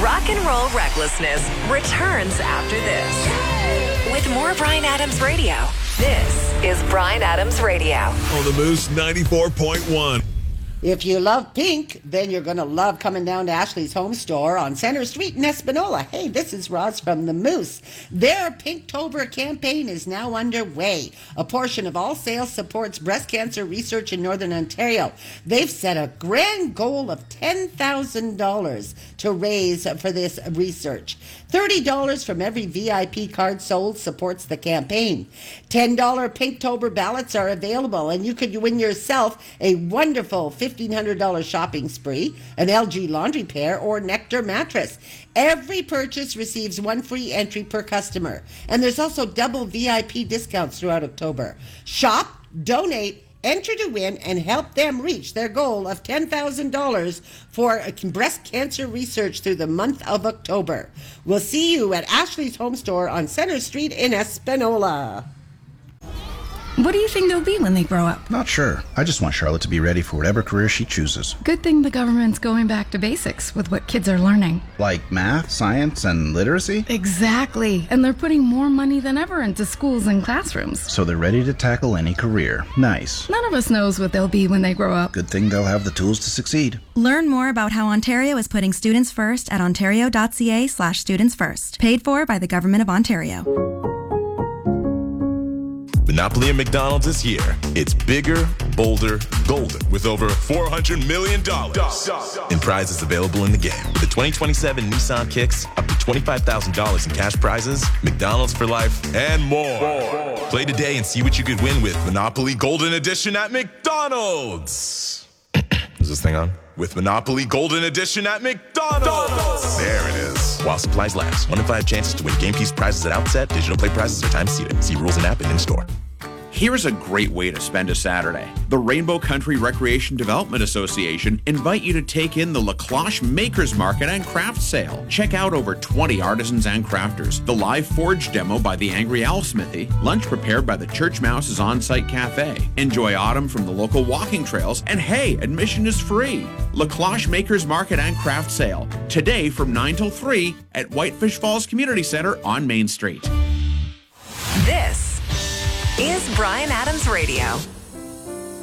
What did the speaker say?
Rock and Roll Recklessness returns after this. With more Bryan Adams Radio. This is Bryan Adams Radio. On the Moose 94.1. If you love pink, then you're going to love coming down to Ashley's Home Store on Center Street in Espanola. Hey, this is Roz from the Moose. Their Pinktober campaign is now underway. A portion of all sales supports breast cancer research in Northern Ontario. They've set a grand goal of $10,000 to raise for this research. $30 from every VIP card sold supports the campaign. $10 Pinktober ballots are available, and you could win yourself a wonderful $1,500 shopping spree, an LG laundry pair, or Nectar mattress. Every purchase receives one free entry per customer, and there's also double VIP discounts throughout October. Shop, donate, enter to win, and help them reach their goal of $10,000 for breast cancer research through the month of October. We'll see you at Ashley's Home Store on Center Street in Espanola. What do you think they'll be when they grow up? Not sure. I just want Charlotte to be ready for whatever career she chooses. Good thing the government's going back to basics with what kids are learning. Like math, science, and literacy? Exactly. And they're putting more money than ever into schools and classrooms. So they're ready to tackle any career. Nice. None of us knows what they'll be when they grow up. Good thing they'll have the tools to succeed. Learn more about how Ontario is putting students first at ontario.ca/students first. Paid for by the Government of Ontario. Monopoly at McDonald's is here. It's bigger, bolder, golden, with over $400 million in prizes available in the game. With the 2027 Nissan Kicks, up to $25,000 in cash prizes, McDonald's for life, and more. Play today and see what you could win with Monopoly Golden Edition at McDonald's. Is this thing on? With Monopoly Golden Edition at McDonald's. There it is. While supplies last. 1 in 5 chances to win game piece prizes at outset. Digital play prizes are time seated. See rules and app and in-store. Here's a great way to spend a Saturday. The Rainbow Country Recreation Development Association invite you to take in the La Cloche Makers Market and Craft Sale. Check out over 20 artisans and crafters, the live forge demo by the Angry Owl Smithy, lunch prepared by the Church Mouse's on-site cafe. Enjoy autumn from the local walking trails, and hey, admission is free. La Cloche Makers Market and Craft Sale, today from 9 till 3 at Whitefish Falls Community Center on Main Street. This is Bryan Adams Radio.